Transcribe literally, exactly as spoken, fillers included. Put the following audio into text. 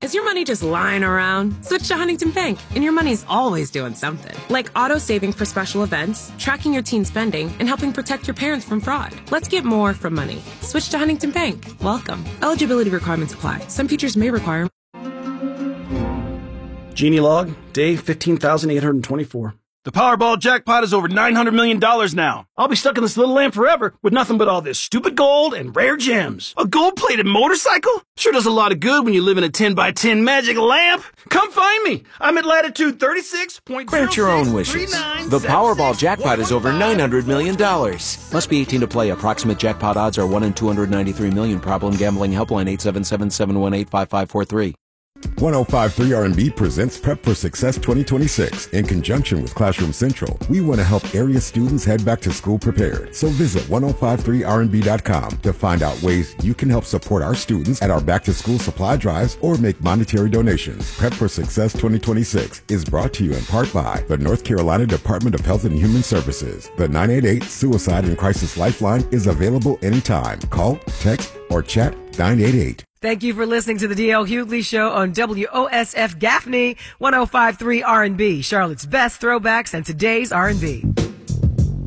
Is your money just lying around? Switch to Huntington Bank, and your money's always doing something. Like auto-saving for special events, tracking your teen spending, and helping protect your parents from fraud. Let's get more from money. Switch to Huntington Bank. Welcome. Eligibility requirements apply. Some features may require... Genie log, day fifteen thousand eight hundred twenty-four. The Powerball jackpot is over nine hundred million dollars now. I'll be stuck in this little lamp forever with nothing but all this stupid gold and rare gems. A gold-plated motorcycle? Sure does a lot of good when you live in a ten by ten magic lamp. Come find me. I'm at latitude thirty-six point zero six. Grant your own wishes. The Powerball jackpot is over nine hundred million dollars. Must be eighteen to play. Approximate jackpot odds are one in two hundred ninety-three million. Problem gambling helpline eight seven seven, seven one eight, five five four three. one oh five point three R and B presents Prep for Success twenty twenty-six. In conjunction with Classroom Central, we want to help area students head back to school prepared. So visit ten fifty-three R and B dot com to find out ways you can help support our students at our back-to-school supply drives or make monetary donations. Prep for Success twenty twenty-six is brought to you in part by the North Carolina Department of Health and Human Services. The nine eight eight Suicide and Crisis Lifeline is available anytime. Call, text, or chat nine eight eight. Thank you for listening to the D L Hughley Show on W O S F Gaffney, ten fifty-three R and B, Charlotte's best throwbacks and today's R and B.